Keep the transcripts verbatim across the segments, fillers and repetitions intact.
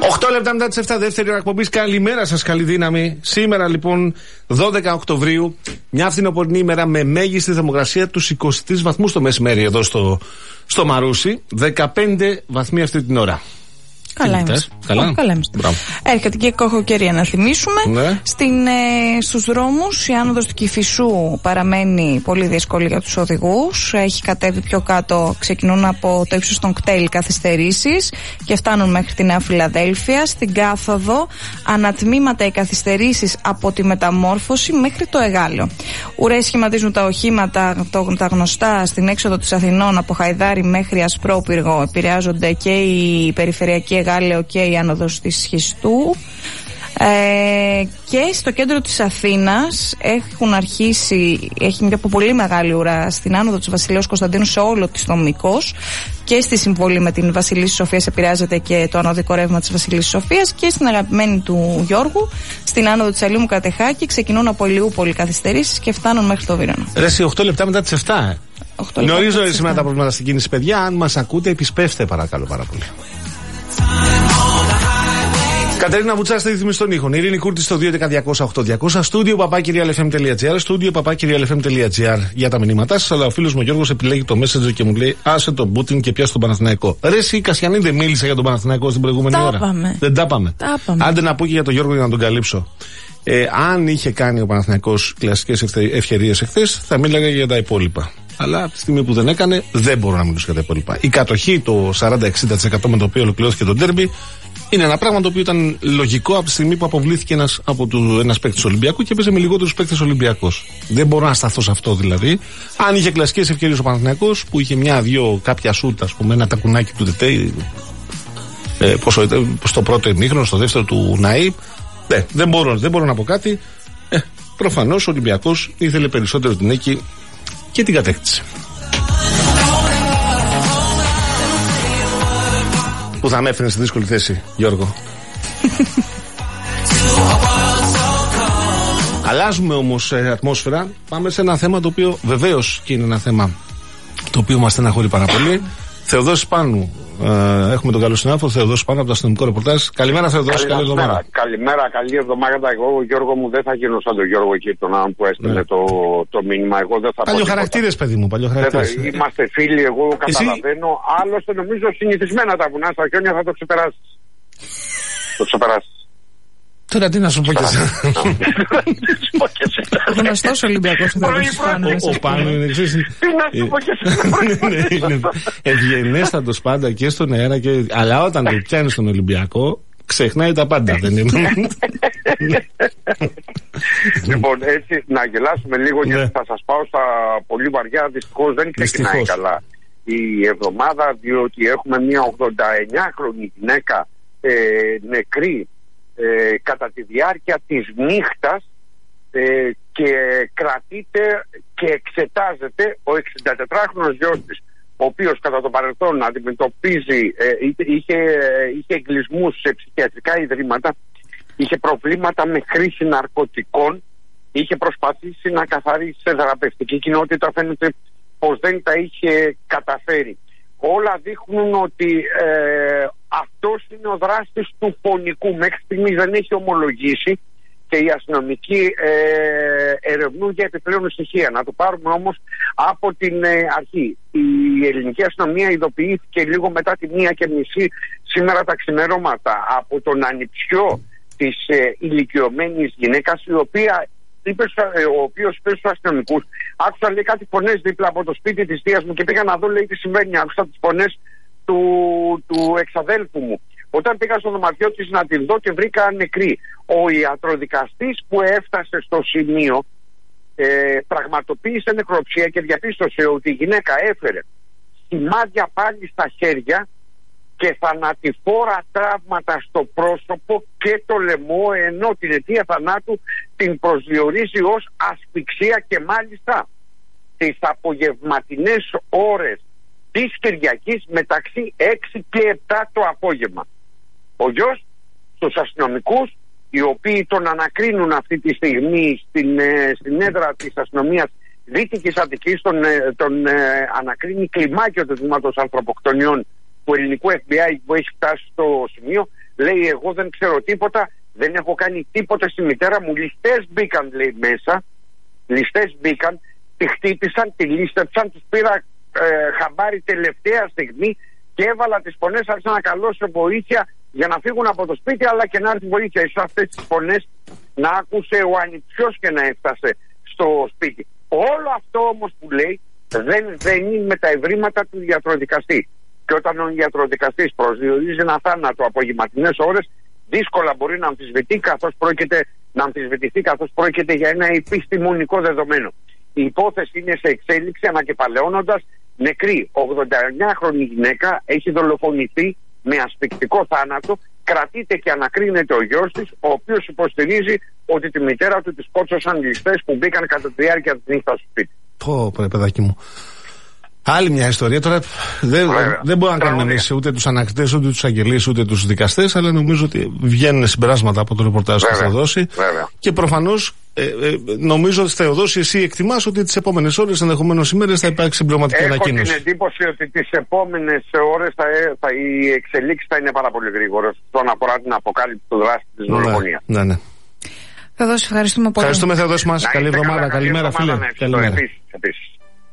οκτώ λεπτά μετά τις επτά, δεύτερη ώρα εκπομπής. Καλημέρα σας, καλή δύναμη. Σήμερα λοιπόν, δώδεκα Οκτωβρίου, μια φθινοπορεινή ημέρα με μέγιστη θερμοκρασία τους είκοσι τρεις βαθμούς το μεσημέρι εδώ στο, στο Μαρούσι. δεκαπέντε βαθμοί αυτή την ώρα. Καλά είμαστε. Καλά. Oh, καλά είμαστε. Έρχεται και κοχοκαιρία να θυμίσουμε. Ναι. Στην, ε, στους δρόμους η άνοδος του Κηφισού παραμένει πολύ δύσκολη για τους οδηγούς. Έχει κατέβει πιο κάτω, ξεκινούν από το ύψος των κτέλ καθυστερήσεις και φτάνουν μέχρι τη Νέα Φιλαδέλφεια. Στην κάθοδο ανατμήματα οι καθυστερήσεις από τη Μεταμόρφωση μέχρι το Εγάλεο. Ουρές σχηματίζουν τα οχήματα, το, τα γνωστά στην έξοδο της Αθηνών από Χαϊδάρι μέχρι Ασπρόπυργο. Επηρεάζονται και η περιφερειακή Εγάλεο και η άνοδος της Σχιστού. Ε, και στο κέντρο της Αθήνας έχουν αρχίσει, έχει μια πολύ μεγάλη ουρά στην άνοδο της Βασιλέως Κωνσταντίνου σε όλο της το μήκος, και στη συμβολή με την Βασιλίσσης Σοφίας επηρεάζεται και το ανωδικό ρεύμα της Βασιλίσσης Σοφίας, και στην αγαπημένη του Γιώργου στην άνοδο της Αλήμου Κατεχάκη ξεκινούν από Ηλιούπολη καθυστερήσεις και φτάνουν μέχρι το Βύρωνα. Ρε εσύ, οκτώ λεπτά μετά τις επτά. Γνωρίζω σήμερα τα προβλήματα στην κίνηση, παιδιά. Αν μας ακούτε, επισπεύστε παρακαλώ πάρα πολύ. Κατερίνα Βουτσά στη ρύθμιση των ήχων. Ειρήνη Κούρτη στο δύο έντεκα διακόσια οκτώ διακόσια. Στούντιο παπάκυρια ελ εφ εμ τελεία τζι άρ. Στούντιο παπάκυρια ελ εφ εμ τελεία τζι άρ για τα μηνύματά σας. Αλλά ο φίλος μου ο Γιώργος επιλέγει το Messenger και μου λέει: άσε τον Πούτιν και πιάσε τον Παναθηναϊκό. Ρε, εσύ Κασιανή δεν μίλησε για τον Παναθηναϊκό στην προηγούμενη ώρα? Πάμε. Δεν τα πάμε. Άντε να πω και για τον Γιώργο για να τον καλύψω. Ε, αν είχε κάνει ο Παναθηναϊκός κλασικές ευκαιρίες εχθές, θα μίλαγα για τα υπόλοιπα. Αλλά από τη στιγμή που δεν έκανε, δεν μπορώ να μιλήσω για τα υπόλοιπα. Η κατοχή, το σαράντα εξήντα τοις εκατό με το οποίο ολοκληρώθηκε το ντέρμπι, είναι ένα πράγμα το οποίο ήταν λογικό από τη στιγμή που αποβλήθηκε ένας, από του, ένας παίκτης Ολυμπιακού και έπαιζε με λιγότερους παίκτες Ολυμπιακός. Δεν μπορώ να σταθώ σε αυτό δηλαδή. Αν είχε κλασικές ευκαιρίες ο Παναθηναϊκός, που είχε μια-δυο κάποια σούτ, ας πούμε, ένα τακουνάκι του Τετέι, ε, πόσο ήταν, στο πρώτο ημίχρονο, στο δεύτερο του Ναΐ, ναι, δεν, μπορώ, δεν μπορώ να πω κάτι. Ε, προφανώς ο Ολυμπιακός ήθελε περισσότερο την νίκη και την κατέκτησε. Που θα με έφερε στη δύσκολη θέση, Γιώργο. Αλλάζουμε όμως ε, ατμόσφαιρα. Πάμε σε ένα θέμα το οποίο βεβαίως και είναι ένα θέμα το οποίο μας στεναχωρεί πάρα πολύ. Θεοδόση Πάνου. Ε, έχουμε τον καλό συνάδελφο Θεοδόση Πάνου από το αστυνομικό ρεπορτάζ. Καλημέρα, Θεοδόση. Καλή εβδομάδα. Καλημέρα, καλή εβδομάδα. Εγώ, Γιώργο μου, δεν θα γίνω σαν τον Γιώργο εκεί, τον άνθρωπο που έστειλε ναι. το, το μήνυμα. Εγώ δεν θα πω. Παλιοχαρακτήρες, παιδί μου, παλιοχαρακτήρες. Είμαστε φίλοι, εγώ καταλαβαίνω. Εσύ... Άλλωστε, νομίζω συνηθισμένα τα βουνά στα χιόνια θα το ξεπεράσει. Το ξεπεράσει. Τώρα τι να σου πω και εσένα. Γνωστός Ολυμπιακός ο Ο Πάνου είναι εξής. Τι να σου πω και εσένα. Ευγενέστατος πάντα και στον αέρα, αλλά όταν το πιάνει στον Ολυμπιακό ξεχνάει τα πάντα, δεν είναι? Λοιπόν, έτσι να γελάσουμε λίγο, γιατί θα σας πάω στα πολύ βαριά. Δυστυχώς δεν ξεκινάει καλά η εβδομάδα, διότι έχουμε μια ογδονταεννιάχρονη γυναίκα νεκρή Ε, κατά τη διάρκεια της νύχτας ε, και κρατείται και εξετάζεται ο εξηντατετράχρονος γιος της, ο οποίος κατά το παρελθόν αντιμετωπίζει, ε, είχε, είχε εγκλισμούς σε ψυχιατρικά ιδρύματα, είχε προβλήματα με χρήση ναρκωτικών, είχε προσπαθήσει να καθαρίσει σε θεραπευτική κοινότητα, φαίνεται πως δεν τα είχε καταφέρει. Όλα δείχνουν ότι ε, αυτός είναι ο δράστης του φωνικού. Μέχρι στιγμής δεν έχει ομολογήσει και οι αστυνομικοί ε, ερευνούν για επιπλέον στοιχεία. Να το πάρουμε όμως από την ε, αρχή. Η ελληνική αστυνομία ειδοποιήθηκε λίγο μετά τη μία και μισή σήμερα τα ξημερώματα από τον ανιψιό της ε, ηλικιωμένης γυναίκας, η οποία είπε, ο οποίος είπε στους αστυνομικούς, άκουσα λέει κάτι φωνές δίπλα από το σπίτι της θείας μου και πήγα να δω λέει τι συμβαίνει, άκουσα τις φωνές του, του εξαδέλφου μου. Όταν πήγα στο δωματιό της να την δω και βρήκα νεκρή. Ο ιατροδικαστής που έφτασε στο σημείο ε, πραγματοποίησε νεκροψία και διαπίστωσε ότι η γυναίκα έφερε σημάδια πάλι στα χέρια και θανατηφόρα τραύματα στο πρόσωπο και το λαιμό, ενώ την αιτία θανάτου την προσδιορίζει ως ασφυξία και μάλιστα τις απογευματινές ώρες της Κυριακής μεταξύ έξι και επτά το απόγευμα. Ο γιος στους αστυνομικούς, οι οποίοι τον ανακρίνουν αυτή τη στιγμή στην, στην έδρα της αστυνομίας Δυτικής Αττικής, τον, τον ανακρίνει κλιμάκιο του τμήματος ανθρωποκτονιών του ελληνικού εφ μπι άι που έχει φτάσει στο σημείο, λέει εγώ δεν ξέρω τίποτα, δεν έχω κάνει τίποτα στη μητέρα μου, ληστές μπήκαν λέει μέσα, ληστές μπήκαν, τη χτύπησαν, τη λίστεψαν, τους πήρα ε, χαμπάρι τελευταία στιγμή και έβαλα τις φωνές, άρχισα να καλώσω βοήθεια για να φύγουν από το σπίτι, αλλά και να έρθει βοήθεια. Ίσως αυτές τις φωνές να άκουσε ο ανιψιός και να έφτασε στο σπίτι. Όλο αυτό όμως που λέει δεν, δεν είναι με τα ευρήματα του ιατροδικαστή. Και όταν ο ιατροδικαστής προσδιορίζει ένα θάνατο από γηματινές ώρες, δύσκολα μπορεί να αμφισβητεί καθώς πρόκειται, να αμφισβητηθεί καθώς πρόκειται για ένα επιστημονικό δεδομένο. Η υπόθεση είναι σε εξέλιξη, ανακεφαλαιώνοντας, νεκρή ογδονταεννιάχρονη γυναίκα έχει δολοφονηθεί με ασφυκτικό θάνατο, κρατείται και ανακρίνεται ο γιος της, ο οποίος υποστηρίζει ότι τη μητέρα του τη σκότσωσαν ληστές που μπήκαν κατά τη διάρκεια της νύχτας στο σπίτι. Πω, πω, παιδάκι μου. Άλλη μια ιστορία. Τώρα δεν, δεν μπορούμε να κάνουμε εμείς ούτε τους ανακριτές, ούτε τους αγγελείς, ούτε τους δικαστές, αλλά νομίζω ότι βγαίνουν συμπεράσματα από το ρεπορτάζ που θα δώσει. Βέβαια. Και προφανώς ε, ε, νομίζω ότι θα δώσει, εσύ εκτιμάς ότι τις επόμενες ώρες, ενδεχομένως ημέρες, θα υπάρξει συμπληρωματική ανακοίνωση. Έχω την εντύπωση ότι τις επόμενες ώρες θα, θα, οι εξελίξεις θα είναι πάρα πολύ γρήγορες όσον αφορά την αποκάλυψη του δράστη της δολοφονίας. Ναι, ναι. Θεοδόση, ευχαριστούμε πολύ. Ευχαριστούμε, Θεοδόση μας. Καλή εβδομάδα. Καλημέρα, φίλε. Καλημέρα. Επίσης.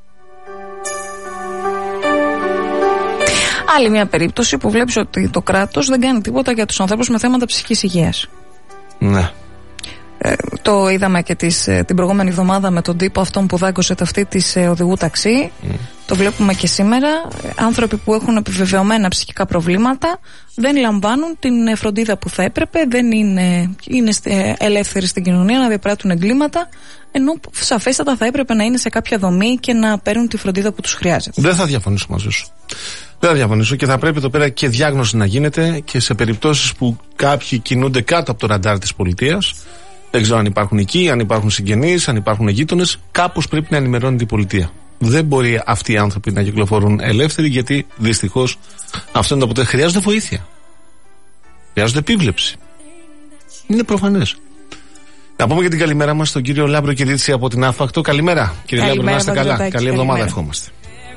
Άλλη μια περίπτωση που βλέπεις ότι το κράτος δεν κάνει τίποτα για τους ανθρώπους με θέματα ψυχικής υγείας. Ναι. Ε, το είδαμε και τις, την προηγούμενη εβδομάδα με τον τύπο αυτόν που δάγκωσε ταυτή της ε, οδηγού ταξί. Mm. Το βλέπουμε και σήμερα. Άνθρωποι που έχουν επιβεβαιωμένα ψυχικά προβλήματα δεν λαμβάνουν την φροντίδα που θα έπρεπε, δεν είναι, είναι ελεύθεροι στην κοινωνία να διαπράττουν εγκλήματα, ενώ σαφέστατα θα έπρεπε να είναι σε κάποια δομή και να παίρνουν τη φροντίδα που τους χρειάζεται. Δεν θα διαφωνήσω μαζί σου. Δεν θα διαφωνήσω και θα πρέπει εδώ πέρα και διάγνωση να γίνεται και σε περιπτώσεις που κάποιοι κινούνται κάτω από το ραντάρ της πολιτείας. Δεν ξέρω αν υπάρχουν εκεί, αν υπάρχουν συγγενείς, αν υπάρχουν γείτονες. Κάπως πρέπει να ενημερώνεται η πολιτεία. Δεν μπορεί αυτοί οι άνθρωποι να κυκλοφορούν ελεύθεροι, γιατί δυστυχώς αυτό είναι το αποτέλεσμα. Χρειάζονται βοήθεια. Χρειάζονται επίβλεψη. Είναι προφανές. Να πούμε και την καλημέρα μας στον κύριο Λάμπρο Κυρίτσι από την Άφακτο. Καλημέρα, κύριε Λάμπρο, να είστε καλά. Καλή εβδομάδα, ευχόμαστε.